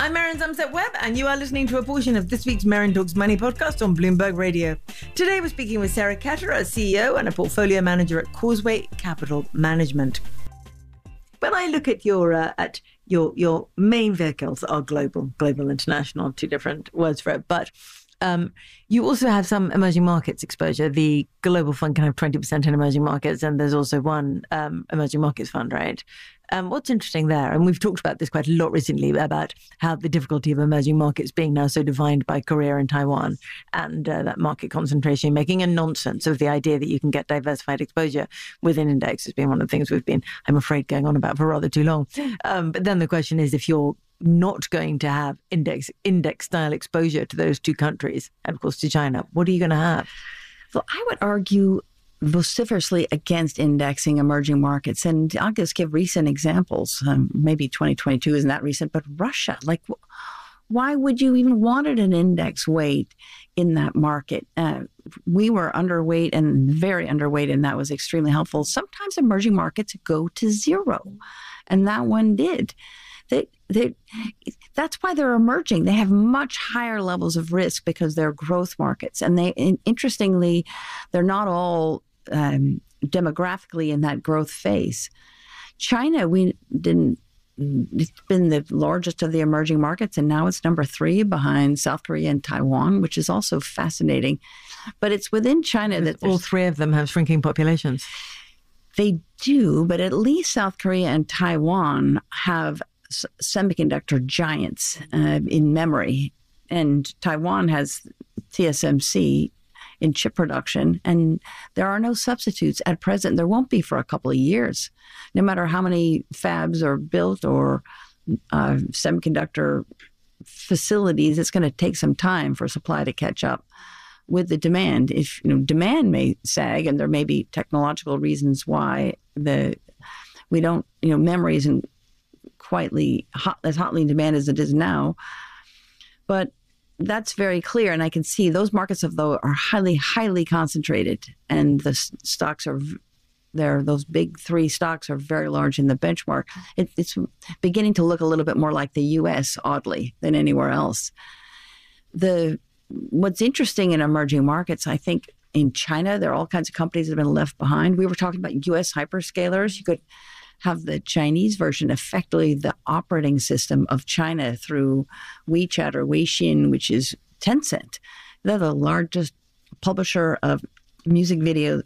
I'm Maren Zumset-Webb, and you are listening to a portion of this week's Maren Talks Money podcast on Bloomberg Radio. Today, we're speaking with Sarah Ketterer, CEO and a portfolio manager at Causeway Capital Management. When I look at your main vehicles are global, international, two different words for it, but you also have some emerging markets exposure. The global fund can have 20% in emerging markets, and there's also one emerging markets fund, right? What's interesting there, and we've talked about this quite a lot recently, about how the difficulty of emerging markets being now so defined by Korea and Taiwan, and that market concentration, making a nonsense of the idea that you can get diversified exposure within index has been one of the things we've been, I'm afraid, going on about for rather too long. But then the question is, if you're not going to have index style exposure to those two countries, and of course to China, what are you going to have? Well, I would argue vociferously against indexing emerging markets. And I'll just give recent examples. Maybe 2022 isn't that recent, but Russia, why would you even wanted an index weight in that market? We were underweight and very underweight, and that was extremely helpful. Sometimes emerging markets go to zero, and that one did. That's why they're emerging. They have much higher levels of risk because they're growth markets. And interestingly, they're not all demographically in that growth phase. China, it's been the largest of the emerging markets, and now it's number 3 behind South Korea and Taiwan, which is also fascinating. But it's within China that all 3 of them have shrinking populations. They do, but at least South Korea and Taiwan have semiconductor giants in memory, and Taiwan has TSMC in chip production, and there are no substitutes at present. There won't be for a couple of years, no matter how many fabs are built or semiconductor facilities. It's going to take some time for supply to catch up with the demand. If demand may sag, and there may be technological reasons why we don't, memory isn't quite as hotly in demand as it is now, but that's very clear. And I can see those markets, though, are highly, highly concentrated, and the stocks are there. Those big 3 stocks are very large in the benchmark. It's beginning to look a little bit more like the U.S., oddly, than anywhere else. What's interesting in emerging markets, I think, in China, there are all kinds of companies that have been left behind. We were talking about U.S. hyperscalers. You could have the Chinese version, effectively the operating system of China through WeChat or Weixin, which is Tencent. They're the largest publisher of of video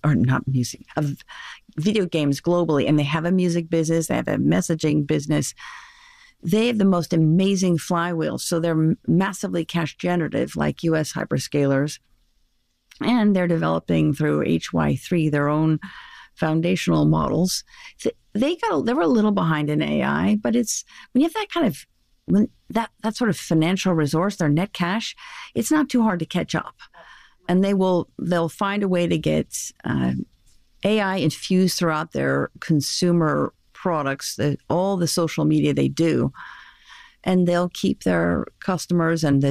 games globally, and they have a music business, they have a messaging business. They have the most amazing flywheel, so they're massively cash generative like U.S. hyperscalers, and they're developing through HY3 their own foundational models. They were a little behind in AI, but it's when you have that kind of that sort of financial resource, their net cash, it's not too hard to catch up, and they'll find a way to get AI infused throughout their consumer products, all the social media they do, and they'll keep their customers and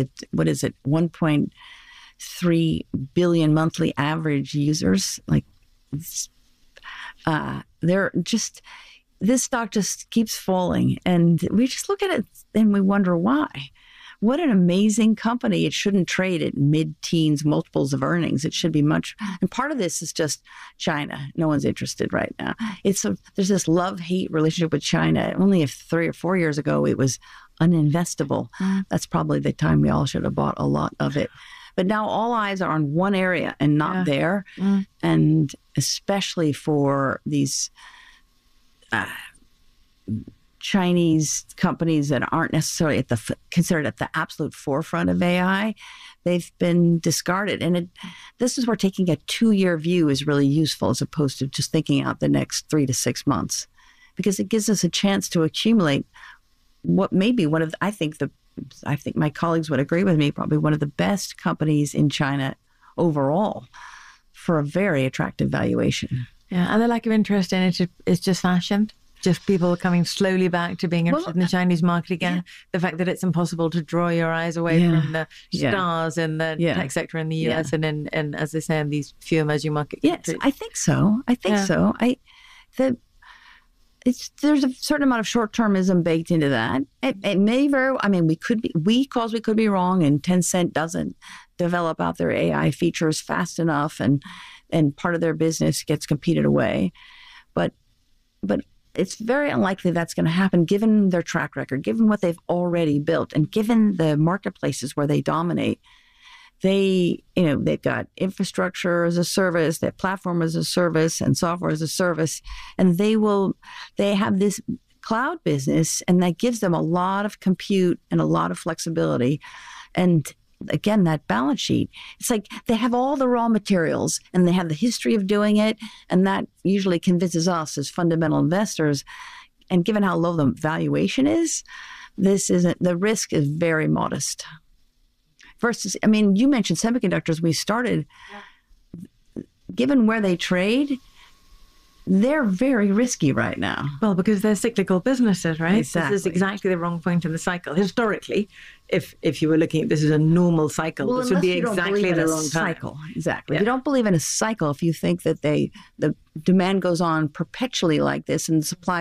1.3 billion monthly average users. They're just, this stock just keeps falling, and we just look at it and we wonder why. What an amazing company. It shouldn't trade at mid-teens multiples of earnings. It should be much, and part of this is just China. No one's interested right now. There's this love-hate relationship with China. Only 3 or 4 years ago, it was uninvestable. That's probably the time we all should have bought a lot of it. But now all eyes are on one area and not there. And especially for these Chinese companies that aren't necessarily considered at the absolute forefront of AI, they've been discarded. And this is where taking a 2-year view is really useful, as opposed to just thinking out the next 3 to 6 months, because it gives us a chance to accumulate what may be one of, I think my colleagues would agree with me, probably one of the best companies in China overall for a very attractive valuation. Yeah, and the lack of interest in it is just fashion. Just people coming slowly back to being interested in the Chinese market again. Yeah. The fact that it's impossible to draw your eyes away from the stars in the tech sector in the US and as they say, in these few emerging market countries. Yes, I think so. there's a certain amount of short-termism baked into that. It may very, I mean, we could be wrong, and Tencent doesn't develop out their AI features fast enough, and part of their business gets competed away. But it's very unlikely that's going to happen given their track record, given what they've already built, and given the marketplaces where they dominate. They've got infrastructure as a service, they have platform as a service, and software as a service, and they have this cloud business, and that gives them a lot of compute and a lot of flexibility. And again, that balance sheet, it's like they have all the raw materials and they have the history of doing it, and that usually convinces us as fundamental investors. And given how low the valuation is, the risk is very modest. Versus, I mean, you mentioned semiconductors. We started, given where they trade, they're very risky right now. Well, because they're cyclical businesses, right? Exactly. This is exactly the wrong point in the cycle. Historically, if you were looking at this as a normal cycle, this would be exactly the wrong cycle. time. Exactly. Yeah. You don't believe in a cycle if you think that the demand goes on perpetually like this, and the supply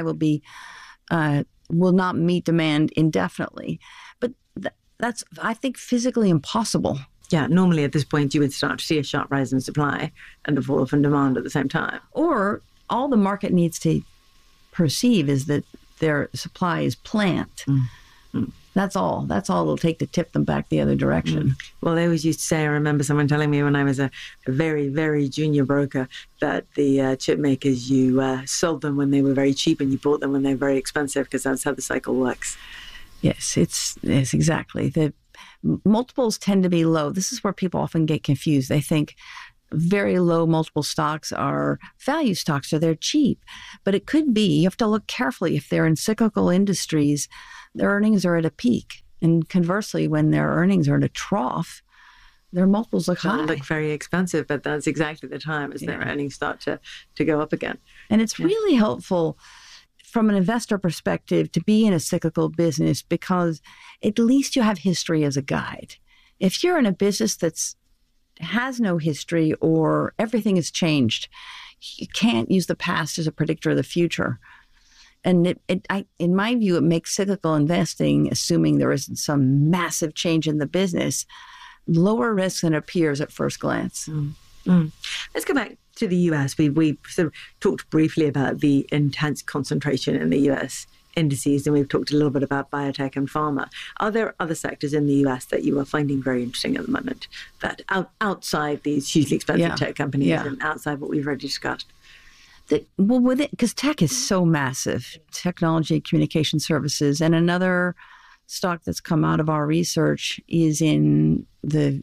will not meet demand indefinitely. But that's, I think, physically impossible. Yeah, normally at this point you would start to see a sharp rise in supply and a fall off in demand at the same time. Or all the market needs to perceive is that their supply is plant. That's all. That's all it'll take to tip them back the other direction. Well, they always used to say, I remember someone telling me when I was a very, very junior broker, that the chip makers, you sold them when they were very cheap and you bought them when they were very expensive, because that's how the cycle works. Yes, it's exactly. The multiples tend to be low. This is where people often get confused. They think very low multiple stocks are value stocks, or they're cheap. But it could be, you have to look carefully. If they're in cyclical industries, their earnings are at a peak. And conversely, when their earnings are at a trough, their multiples look high. They look very expensive, but that's exactly the time as their earnings start to go up again. And it's really helpful from an investor perspective to be in a cyclical business, because at least you have history as a guide. If you're in a business that has no history, or everything has changed, you can't use the past as a predictor of the future. And in my view, it makes cyclical investing, assuming there isn't some massive change in the business, lower risk than it appears at first glance. Let's go back to the US. We sort of talked briefly about the intense concentration in the US indices, and we've talked a little bit about biotech and pharma. Are there other sectors in the US that you are finding very interesting at the moment, that outside these hugely expensive tech companies and outside what we've already discussed? Well, with it, because tech is so massive, technology, communication services, and another stock that's come out of our research is in the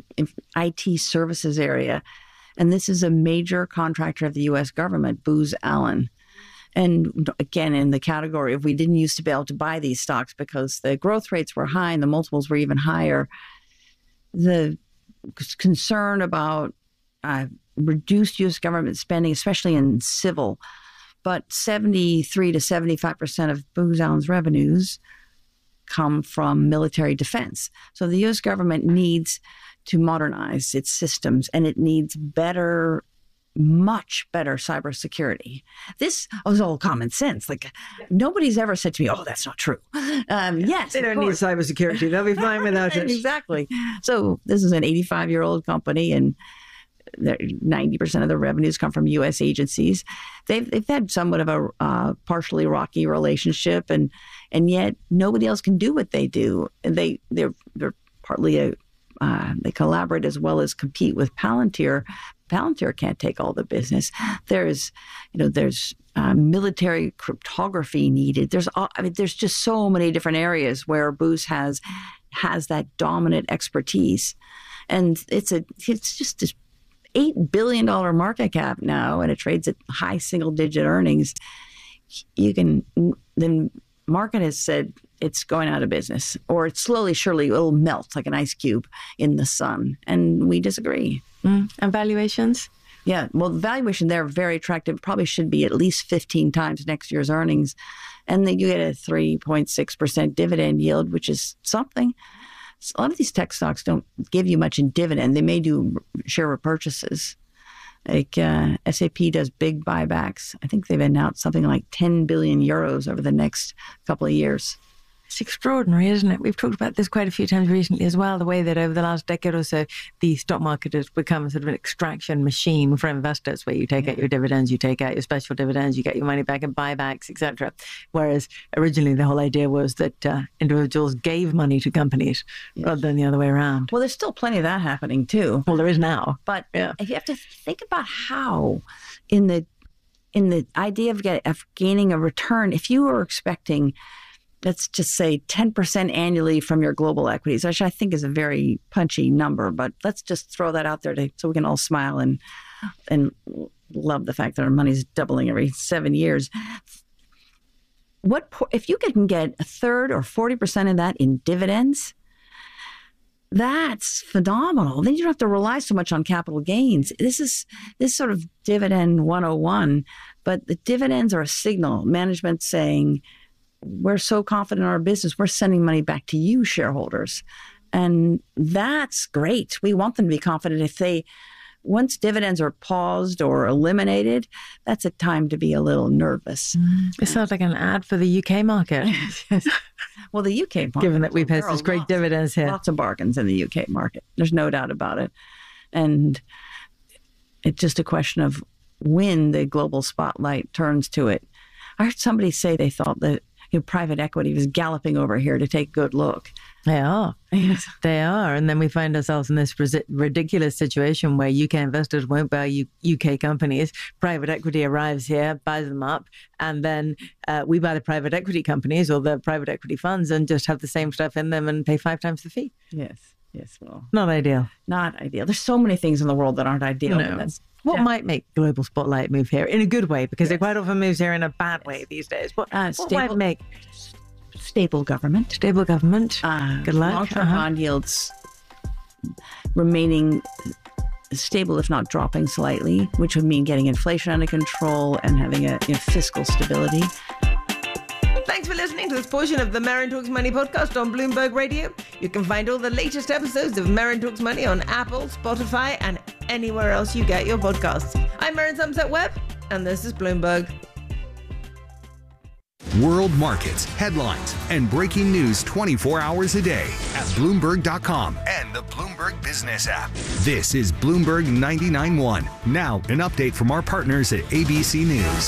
IT services area. And this is a major contractor of the U.S. government, Booz Allen. And again, in the category of, we didn't used to be able to buy these stocks because the growth rates were high and the multiples were even higher. The concern about reduced U.S. government spending, especially in civil, but 73 to 75% of Booz Allen's revenues come from military defense. So the U.S. government needs to modernize its systems, and it needs much better cybersecurity. This was all common sense. Like, nobody's ever said to me, "Oh, that's not true." Yes, they don't need cybersecurity; they'll be fine without it. Exactly. So this is an 85-year-old company, and 90% of the revenues come from U.S. agencies. They've had somewhat of a partially rocky relationship, and yet nobody else can do what they do. And they're partly they collaborate as well as compete with Palantir. Palantir can't take all the business. There's military cryptography needed. There's just so many different areas where Booz has that dominant expertise, and it's just this $8 billion market cap now, and it trades at high single-digit earnings. The market has said it's going out of business, or it's slowly, surely, it'll melt like an ice cube in the sun, and we disagree. And valuations? Yeah, well, the valuation there are very attractive. Probably should be at least 15 times next year's earnings, and then you get a 3.6% dividend yield, which is something. A lot of these tech stocks don't give you much in dividend. They may do share repurchases, Like SAP does big buybacks. I think they've announced something like 10 billion euros over the next couple of years. It's extraordinary, isn't it? We've talked about this quite a few times recently as well, the way that over the last decade or so, the stock market has become sort of an extraction machine for investors, where you take out your dividends, you take out your special dividends, you get your money back in buybacks, etc. Whereas originally the whole idea was that individuals gave money to companies rather than the other way around. Well, there's still plenty of that happening too. Well, there is now. But if you have to think about how in the idea of gaining a return, if you were expecting, let's just say 10% annually from your global equities, which I think is a very punchy number, but let's just throw that out there so we can all smile and love the fact that our money's doubling every 7 years. If you can get a third or 40% of that in dividends, that's phenomenal. Then you don't have to rely so much on capital gains. This is sort of dividend 101, but the dividends are a signal. Management saying, we're so confident in our business, we're sending money back to you, shareholders. And that's great. We want them to be confident. Once dividends are paused or eliminated, that's a time to be a little nervous. It sounds like an ad for the UK market. Well, the UK market. Given that we've had such great dividends here. Lots of bargains in the UK market. There's no doubt about it. And it's just a question of when the global spotlight turns to it. I heard somebody say they thought that private equity was galloping over here to take a good look. They are. Yes. They are. And then we find ourselves in this ridiculous situation where UK investors won't buy UK companies. Private equity arrives here, buys them up, and then we buy the private equity companies or the private equity funds and just have the same stuff in them and pay 5 times the fee. Yes. Well, not ideal. Not ideal. There's so many things in the world that aren't ideal. No. What might make global spotlight move here in a good way? Because it quite often moves here in a bad way these days. What might make stable government? Stable government. Good luck. Long-term bond yields remaining stable, if not dropping slightly, which would mean getting inflation under control and having a fiscal stability. Thanks for listening to this portion of the Merrin Talks Money podcast on Bloomberg Radio. You can find all the latest episodes of Merrin Talks Money on Apple, Spotify, and anywhere else you get your podcasts. I'm Merrin Somerset Webb, and this is Bloomberg. World markets, headlines, and breaking news 24 hours a day at Bloomberg.com and the Bloomberg Business app. This is Bloomberg 99.1. Now, an update from our partners at ABC News.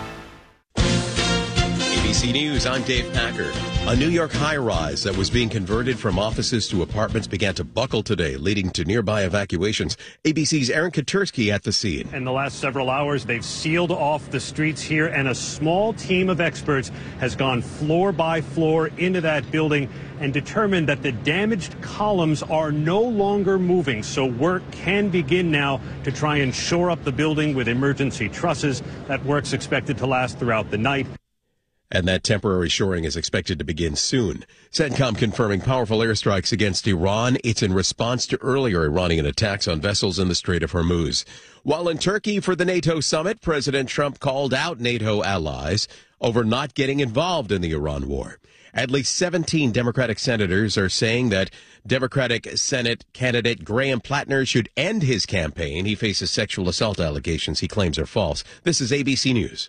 ABC News, I'm Dave Packer. A New York high-rise that was being converted from offices to apartments began to buckle today, leading to nearby evacuations. ABC's Aaron Katersky at the scene. In the last several hours, they've sealed off the streets here, and a small team of experts has gone floor by floor into that building and determined that the damaged columns are no longer moving. So work can begin now to try and shore up the building with emergency trusses. That work's expected to last throughout the night. And that temporary shoring is expected to begin soon. CENTCOM confirming powerful airstrikes against Iran. It's in response to earlier Iranian attacks on vessels in the Strait of Hormuz. While in Turkey for the NATO summit, President Trump called out NATO allies over not getting involved in the Iran war. At least 17 Democratic senators are saying that Democratic Senate candidate Graham Plattner should end his campaign. He faces sexual assault allegations he claims are false. This is ABC News.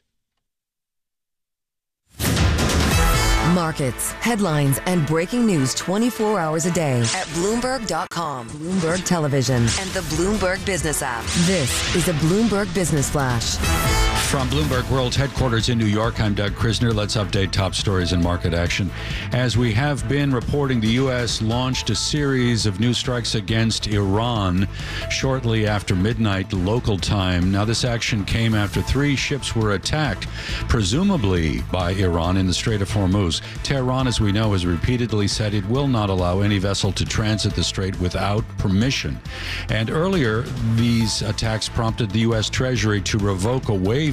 Markets, headlines, and breaking news 24 hours a day at Bloomberg.com, Bloomberg Television, and the Bloomberg Business app. This is a Bloomberg Business Flash. From Bloomberg World's headquarters in New York, I'm Doug Krisner. Let's update top stories and market action. As we have been reporting, the U.S. launched a series of new strikes against Iran shortly after midnight local time. Now, this action came after 3 ships were attacked, presumably by Iran in the Strait of Hormuz. Tehran, as we know, has repeatedly said it will not allow any vessel to transit the strait without permission. And earlier, these attacks prompted the U.S. Treasury to revoke a waiver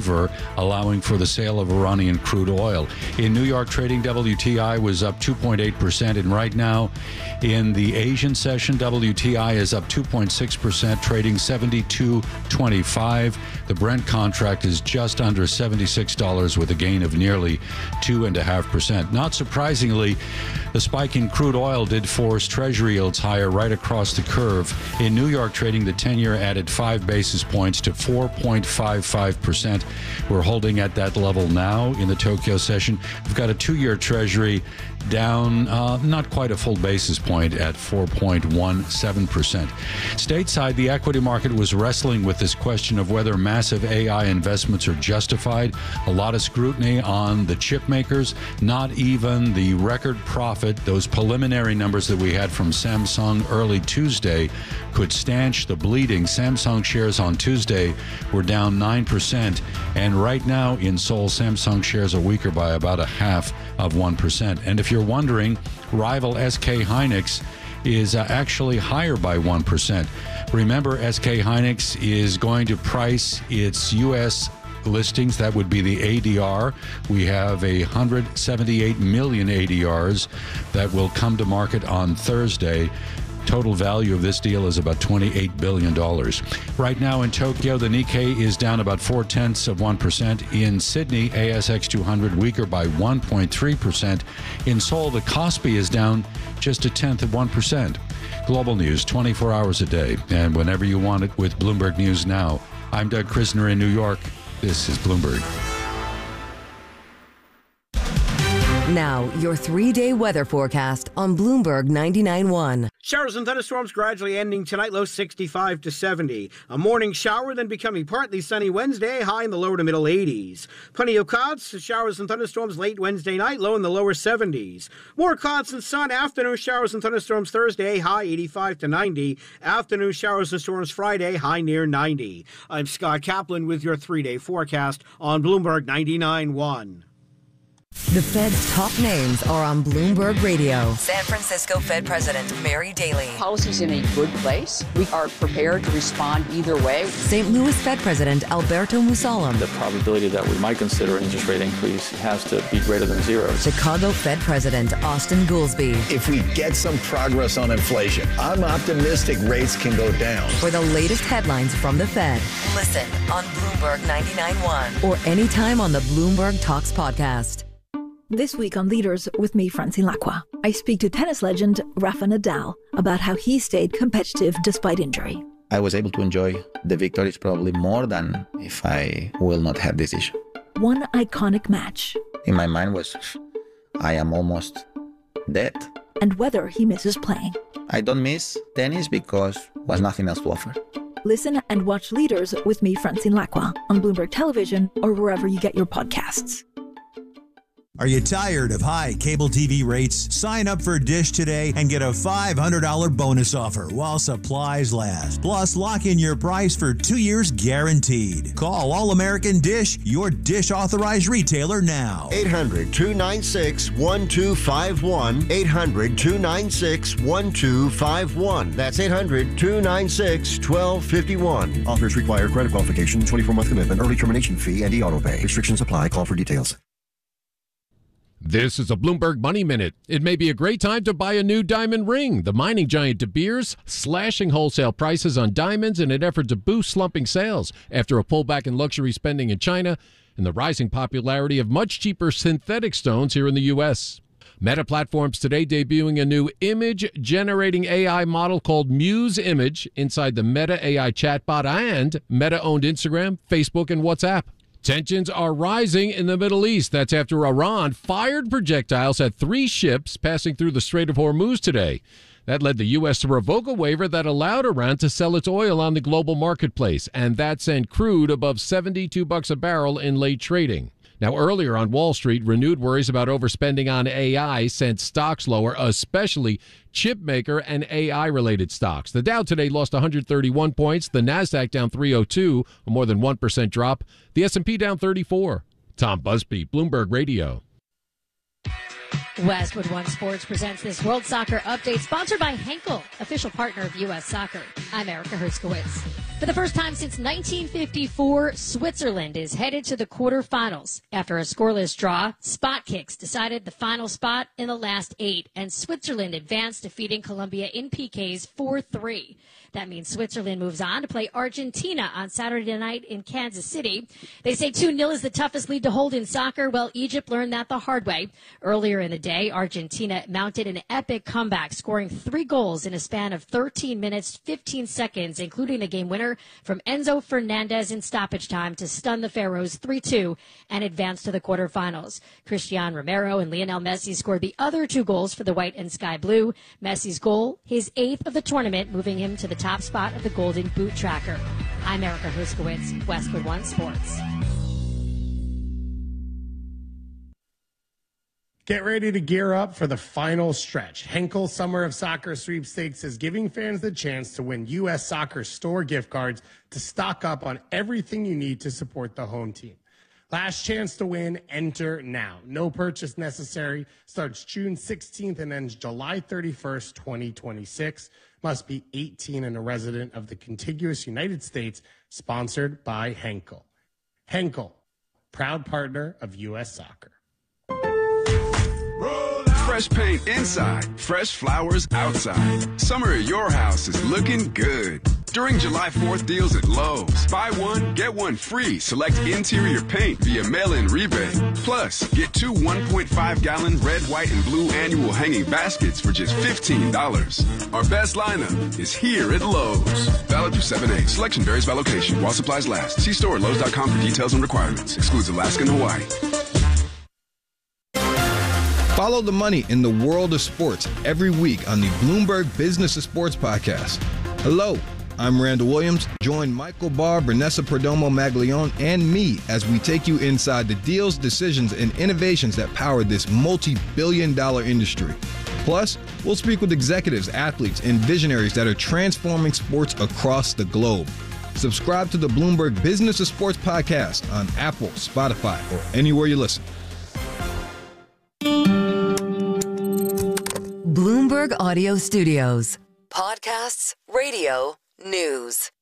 waiver allowing for the sale of Iranian crude oil. In New York trading, WTI was up 2.8%, and right now in the Asian session, WTI is up 2.6%, trading 72.25. The Brent contract is just under $76 with a gain of nearly 2.5%. Not surprisingly, the spike in crude oil did force Treasury yields higher right across the curve. In New York trading, the 10-year added 5 basis points to 4.55%. We're holding at that level now in the Tokyo session. We've got a 2-year Treasury down not quite a full basis point at 4.17%. Stateside, the equity market was wrestling with this question of whether massive AI investments are justified. A lot of scrutiny on the chip makers. Not even the record profit, those preliminary numbers that we had from Samsung early Tuesday, could stanch the bleeding. Samsung shares on Tuesday were down 9%, and right now in Seoul, Samsung shares are weaker by about 0.5%. And if you're wondering, rival SK Hynix is actually higher by 1%. Remember, SK Hynix is going to price its U.S. listings. That would be the ADR. We have 178 million ADRs that will come to market on Thursday. Total value of this deal is about $28 billion. Right now in Tokyo, the Nikkei is down about 0.4%. In Sydney, ASX 200 weaker by 1.3%. In Seoul, the Kospi is down just 0.1%. Global news 24 hours a day, and whenever you want it with Bloomberg News Now. I'm Doug Krisner in New York. This is Bloomberg. Now, your 3-day weather forecast on Bloomberg 99.1. Showers and thunderstorms gradually ending tonight, low 65 to 70. A morning shower, then becoming partly sunny Wednesday, high in the lower to middle 80s. Plenty of clouds, showers and thunderstorms late Wednesday night, low in the lower 70s. More clouds and sun, afternoon showers and thunderstorms Thursday, high 85 to 90. Afternoon showers and storms Friday, high near 90. I'm Scott Kaplan with your 3-day forecast on Bloomberg 99.1. The Fed's top names are on Bloomberg Radio. San Francisco Fed President Mary Daly. Policy's in a good place. We are prepared to respond either way. St. Louis Fed President Alberto Musalem. The probability that we might consider an interest rate increase has to be greater than zero. Chicago Fed President Austin Goolsbee. If we get some progress on inflation, I'm optimistic rates can go down. For the latest headlines from the Fed, listen on Bloomberg 99.1 or anytime on the Bloomberg Talks podcast. This week on Leaders with me, Francine Lacqua, I speak to tennis legend Rafa Nadal about how he stayed competitive despite injury. I was able to enjoy the victories probably more than if I will not have this issue. One iconic match. In my mind was, I am almost dead. And whether he misses playing. I don't miss tennis because was nothing else to offer. Listen and watch Leaders with me, Francine Lacqua, on Bloomberg Television or wherever you get your podcasts. Are you tired of high cable TV rates? Sign up for Dish today and get a $500 bonus offer while supplies last. Plus, lock in your price for 2 years guaranteed. Call All American Dish, your Dish authorized retailer now. 800-296-1251. 800-296-1251. That's 800-296-1251. Offers require credit qualification, 24-month commitment, early termination fee, and e-auto pay. Restrictions apply. Call for details. This is a Bloomberg Money Minute. It may be a great time to buy a new diamond ring. The mining giant De Beers slashing wholesale prices on diamonds in an effort to boost slumping sales after a pullback in luxury spending in China and the rising popularity of much cheaper synthetic stones here in the U.S. Meta Platforms today debuting a new image-generating AI model called Muse Image inside the Meta AI chatbot and Meta-owned Instagram, Facebook, and WhatsApp. Tensions are rising in the Middle East. That's after Iran fired projectiles at 3 ships passing through the Strait of Hormuz today. That led the U.S. to revoke a waiver that allowed Iran to sell its oil on the global marketplace, and that sent crude above $72 a barrel in late trading. Now, earlier on Wall Street, renewed worries about overspending on AI sent stocks lower, especially chipmaker and AI-related stocks. The Dow today lost 131 points. The Nasdaq down 302, a more than 1% drop. The S&P down 34. Tom Busby, Bloomberg Radio. Westwood One Sports presents this World Soccer Update, sponsored by Henkel, official partner of U.S. Soccer. I'm Erica Herskowitz. For the first time since 1954, Switzerland is headed to the quarterfinals. After a scoreless draw, spot kicks decided the final spot in the last 8, and Switzerland advanced, defeating Colombia in PKs 4-3. That means Switzerland moves on to play Argentina on Saturday night in Kansas City. They say 2-0 is the toughest lead to hold in soccer. Well, Egypt learned that the hard way. Earlier in the day, Argentina mounted an epic comeback, scoring 3 goals in a span of 13 minutes, 15 seconds, including the game winner from Enzo Fernandez in stoppage time to stun the Pharaohs 3-2 and advance to the quarterfinals. Cristiano Romero and Lionel Messi scored the other 2 goals for the white and sky blue. Messi's goal, his 8th of the tournament, moving him to the top spot of the Golden Boot Tracker. I'm Erica Huskowitz, Westwood One Sports. Get ready to gear up for the final stretch. Henkel Summer of Soccer Sweepstakes is giving fans the chance to win U.S. Soccer store gift cards to stock up on everything you need to support the home team. Last chance to win, enter now. No purchase necessary. Starts June 16th and ends July 31st, 2026. Must be 18 and a resident of the contiguous United States. Sponsored by Henkel. Henkel, proud partner of U.S. Soccer. Fresh paint inside, fresh flowers outside. Summer at your house is looking good. During July 4th deals at Lowe's, buy one, get one free. Select interior paint via mail-in rebate. Plus, get 2 1.5-gallon red, white, and blue annual hanging baskets for just $15. Our best lineup is here at Lowe's. Valid through 7/8. Selection varies by location while supplies last. See store at Lowe's.com for details and requirements. Excludes Alaska and Hawaii. Follow the money in the world of sports every week on the Bloomberg Business of Sports podcast. Hello, I'm Randall Williams. Join Michael Barr, Vanessa Perdomo Maglione, and me as we take you inside the deals, decisions, and innovations that power this multi-billion-dollar industry. Plus, we'll speak with executives, athletes, and visionaries that are transforming sports across the globe. Subscribe to the Bloomberg Business of Sports podcast on Apple, Spotify, or anywhere you listen. Bloomberg Audio Studios. Podcasts, radio, news.